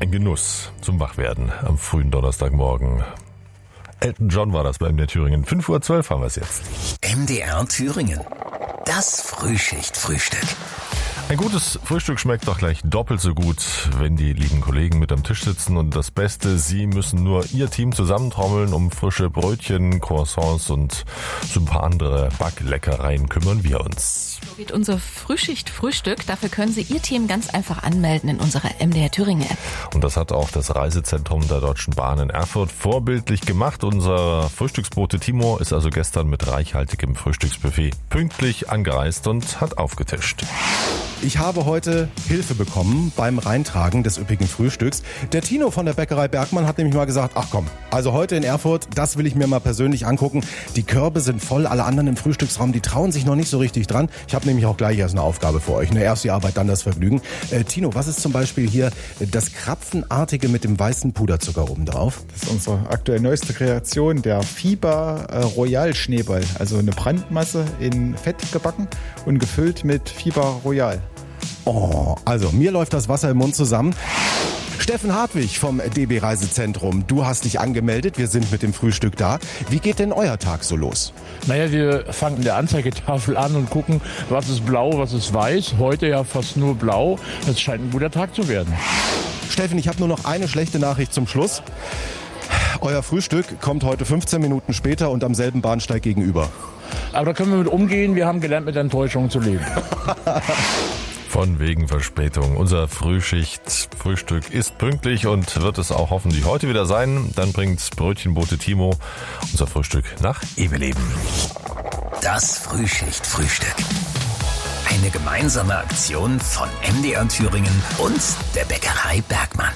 Ein Genuss zum Wachwerden am frühen Donnerstagmorgen. Elton John war das bei MDR Thüringen. 5:12 Uhr haben wir es jetzt. MDR Thüringen. Das Frühschicht-Frühstück. Ein gutes Frühstück schmeckt doch gleich doppelt so gut, wenn die lieben Kollegen mit am Tisch sitzen. Und das Beste, sie müssen nur ihr Team zusammentrommeln. Um frische Brötchen, Croissants und so ein paar andere Backleckereien kümmern wir uns. So geht unser Frühschicht-Frühstück. Dafür können Sie Ihr Team ganz einfach anmelden in unserer MDR Thüringen-App. Und das hat auch das Reisezentrum der Deutschen Bahn in Erfurt vorbildlich gemacht. Unser Frühstücksbote Timo ist also gestern mit reichhaltigem Frühstücksbuffet pünktlich angereist und hat aufgetischt. Ich habe heute Hilfe bekommen beim Reintragen des üppigen Frühstücks. Der Tino von der Bäckerei Bergmann hat nämlich mal gesagt, ach komm, also heute in Erfurt, das will ich mir mal persönlich angucken. Die Körbe sind voll, alle anderen im Frühstücksraum, die trauen sich noch nicht so richtig dran. Ich habe nämlich auch gleich erst eine Aufgabe für euch. Erst die Arbeit, dann das Vergnügen. Tino, was ist zum Beispiel hier das Krapfenartige mit dem weißen Puderzucker oben drauf? Das ist unsere aktuell neueste Kreation, der Fieber Royal Schneeball. Also eine Brandmasse in Fett gebacken und gefüllt mit Fieber Royal. Oh, also mir läuft das Wasser im Mund zusammen. Steffen Hartwig vom DB Reisezentrum, du hast dich angemeldet, wir sind mit dem Frühstück da. Wie geht denn euer Tag so los? Naja, wir fangen in der Anzeigetafel an und gucken, was ist blau, was ist weiß. Heute ja fast nur blau. Das scheint ein guter Tag zu werden. Steffen, ich habe nur noch eine schlechte Nachricht zum Schluss. Euer Frühstück kommt heute 15 Minuten später und am selben Bahnsteig gegenüber. Aber da können wir mit umgehen. Wir haben gelernt, mit Enttäuschungen zu leben. Von wegen Verspätung. Unser Frühstück ist pünktlich und wird es auch hoffentlich heute wieder sein. Dann bringt Brötchenbote Timo unser Frühstück nach Eveleben. Das Frühschicht-Frühstück. Eine gemeinsame Aktion von MDR Thüringen und der Bäckerei Bergmann.